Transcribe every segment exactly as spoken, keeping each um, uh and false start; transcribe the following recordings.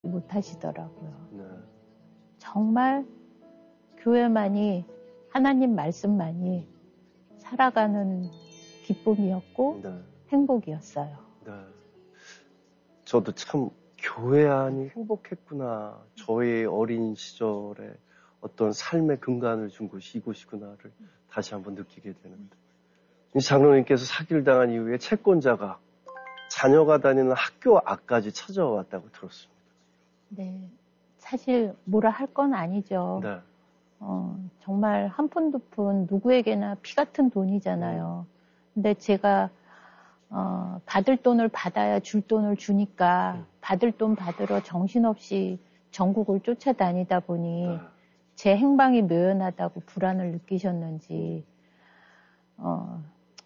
못 하시더라고요. 네. 정말 교회만이, 하나님 말씀만이 살아가는 기쁨이었고 네. 행복이었어요. 네. 저도 참 교회 안이 행복했구나. 저의 어린 시절에 어떤 삶의 근간을 준 곳이 이곳이구나를 다시 한번 느끼게 되는데, 이 장로님께서 사기를 당한 이후에 채권자가 자녀가 다니는 학교 앞까지 찾아왔다고 들었습니다. 네, 사실 뭐라 할 건 아니죠. 네. 어, 정말 한 푼 두 푼 누구에게나 피 같은 돈이잖아요. 음. 근데 제가 어, 받을 돈을 받아야 줄 돈을 주니까 음. 받을 돈 받으러 정신없이 전국을 쫓아다니다 보니 네. 제 행방이 묘연하다고 불안을 느끼셨는지 어,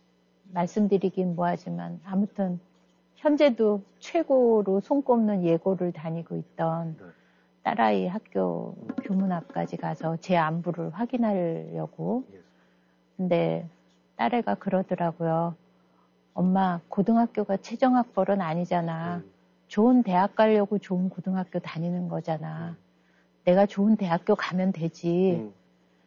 말씀드리긴 뭐하지만 아무튼 현재도 최고로 손꼽는 예고를 다니고 있던 네. 딸아이 학교 교문 앞까지 가서 제 안부를 확인하려고. 예. 근데 딸애가 그러더라고요. 엄마, 고등학교가 최저학벌은 아니잖아. 음. 좋은 대학 가려고 좋은 고등학교 다니는 거잖아. 음. 내가 좋은 대학교 가면 되지. 음.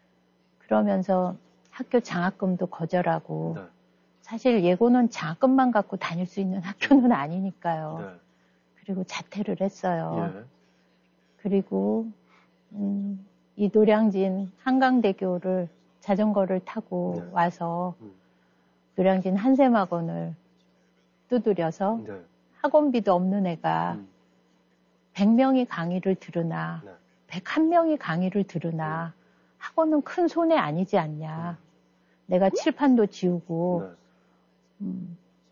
그러면서 학교 장학금도 거절하고. 네. 사실 예고는 장학금만 갖고 다닐 수 있는 학교는 아니니까요. 네. 그리고 자퇴를 했어요. 예. 그리고 음, 이 노량진 한강대교를 자전거를 타고 네. 와서 음. 노량진 한샘학원을 두드려서 네. 학원비도 없는 애가 음. 백 명이 강의를 들으나 네. 백한 명이 강의를 들으나 학원은 큰 손해 아니지 않냐. 음. 내가 칠판도 지우고 네. 음,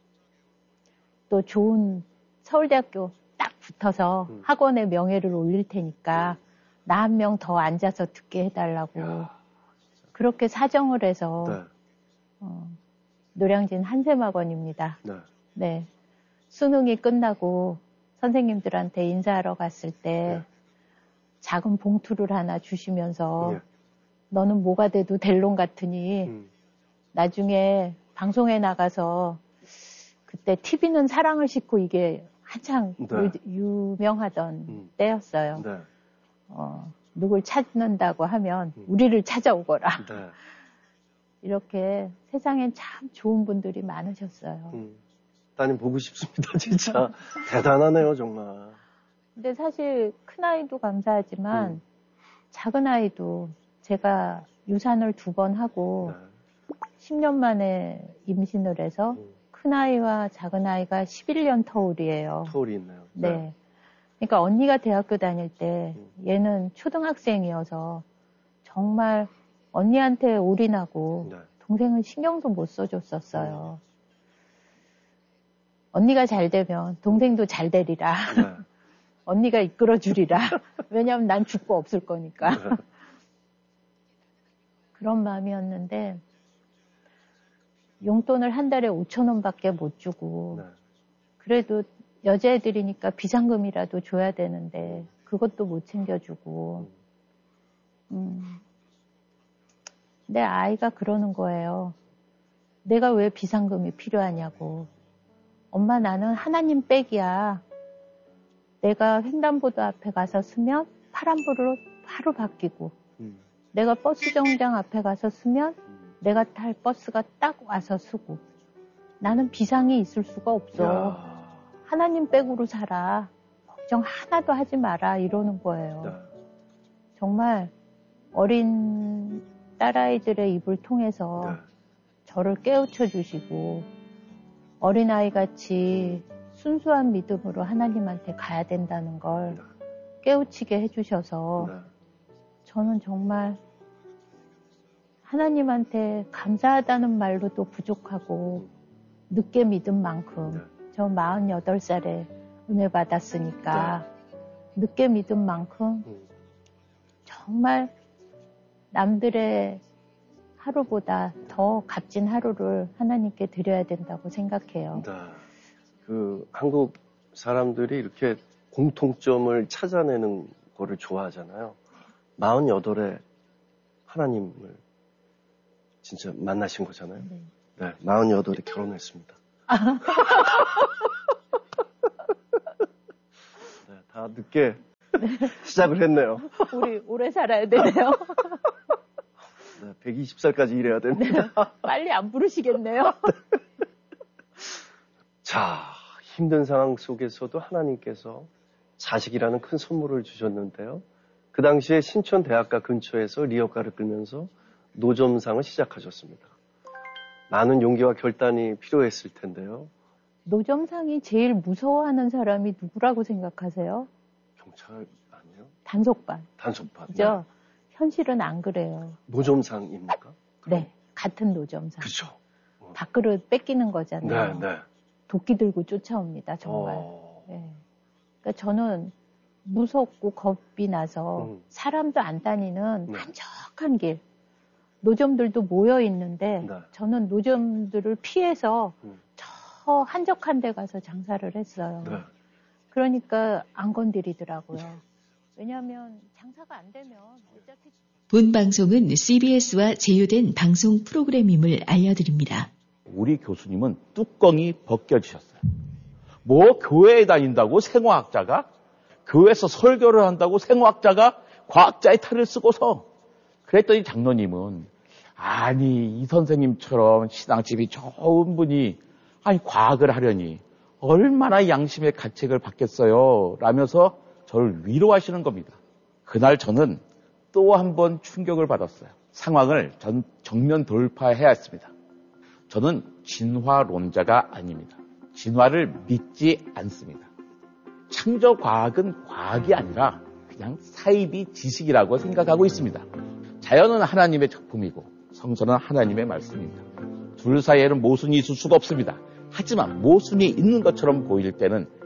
또 좋은 서울대학교 딱 붙어서 음. 학원의 명예를 올릴 테니까 나 한 명 더 앉아서 듣게 해달라고 야. 그렇게 사정을 해서 네. 어, 노량진 한샘학원입니다. 네. 네. 수능이 끝나고 선생님들한테 인사하러 갔을 때 네. 작은 봉투를 하나 주시면서 예. 너는 뭐가 돼도 될 놈 같으니 음. 나중에 방송에 나가서 그때 티비는 사랑을 싣고 이게 한창 네. 유, 유명하던 음. 때였어요. 네. 어, 누굴 찾는다고 하면 음. 우리를 찾아오거라. 네. 이렇게 세상엔 참 좋은 분들이 많으셨어요. 음. 따님 보고 싶습니다. 진짜 대단하네요, 정말. 근데 사실 큰아이도 감사하지만 음. 작은아이도 제가 유산을 두 번 하고 네. 십 년 만에 임신을 해서 음. 큰아이와 작은아이가 십일 년 터울이에요. 터울이 있네요. 네. 네. 그러니까 언니가 대학교 다닐 때 음. 얘는 초등학생이어서 정말 언니한테 올인하고 네. 동생은 신경도 못 써줬었어요. 음. 언니가 잘 되면 동생도 잘 되리라. 네. 언니가 이끌어주리라. 왜냐하면 난 죽고 없을 거니까. 네. 그런 마음이었는데 용돈을 한 달에 오천 원밖에 못 주고 네. 그래도 여자애들이니까 비상금이라도 줘야 되는데 그것도 못 챙겨주고 음. 내 아이가 그러는 거예요. 내가 왜 비상금이 필요하냐고. 엄마 나는 하나님 백이야. 내가 횡단보도 앞에 가서 쓰면 파란불로 바로 바뀌고 음. 내가 버스 정류장 앞에 가서 쓰면 음. 내가 탈 버스가 딱 와서 쓰고 나는 비상이 있을 수가 없어. 야. 하나님 백으로 살아. 걱정 하나도 하지 마라 이러는 거예요. 네. 정말 어린 딸아이들의 입을 통해서 네. 저를 깨우쳐 주시고 어린아이같이 순수한 믿음으로 하나님한테 가야 된다는 걸 네. 깨우치게 해주셔서 네. 저는 정말 하나님한테 감사하다는 말로도 부족하고 늦게 믿은 만큼 네. 저 마흔여덟 살에 은혜 받았으니까 네. 늦게 믿은 만큼 음. 정말 남들의 하루보다 더 값진 하루를 하나님께 드려야 된다고 생각해요. 네. 그 한국 사람들이 이렇게 공통점을 찾아내는 거를 좋아하잖아요. 마흔여덟에 하나님을 진짜 만나신 거잖아요. 네. 네, 마흔여덟에 결혼했습니다. 네, 다 늦게 시작을 했네요. 우리 오래 살아야 되네요. 네, 백이십 살까지 일해야 됩니다. 네, 빨리 안 부르시겠네요. 자, 힘든 상황 속에서도 하나님께서 자식이라는 큰 선물을 주셨는데요. 그 당시에 신촌대학가 근처에서 리어카를 끌면서 노점상을 시작하셨습니다. 많은 용기와 결단이 필요했을 텐데요. 노점상이 제일 무서워하는 사람이 누구라고 생각하세요? 경찰 아니에요? 단속반. 단속반. 그죠? 네. 현실은 안 그래요. 노점상입니까? 네, 같은 노점상. 그죠. 밥그릇 뺏기는 거잖아요. 네, 네. 도끼 들고 쫓아옵니다, 정말. 어... 네. 그러니까 저는 무섭고 겁이 나서 음. 사람도 안 다니는 네. 한적한 길, 노점들도 모여 있는데 네. 저는 노점들을 피해서 음. 저 한적한 데 가서 장사를 했어요. 네. 그러니까 안 건드리더라고요. 왜냐하면 장사가 안 되면 어차피 본 방송은 씨비에스와 제휴된 방송 프로그램임을 알려드립니다. 우리 교수님은 뚜껑이 벗겨지셨어요. 뭐 교회에 다닌다고 생화학자가? 교회에서 설교를 한다고 생화학자가 과학자의 탈을 쓰고서 그랬더니 장로님은 아니 이 선생님처럼 신앙집이 좋은 분이 아니 과학을 하려니 얼마나 양심의 가책을 받겠어요 라면서 저를 위로하시는 겁니다. 그날 저는 또 한 번 충격을 받았어요. 상황을 전 정면 돌파해야 했습니다. 저는 진화론자가 아닙니다. 진화를 믿지 않습니다. 창조과학은 과학이 아니라 그냥 사이비 지식이라고 생각하고 있습니다. 자연은 하나님의 작품이고 성서는 하나님의 말씀입니다. 둘 사이에는 모순이 있을 수가 없습니다. 하지만 모순이 있는 것처럼 보일 때는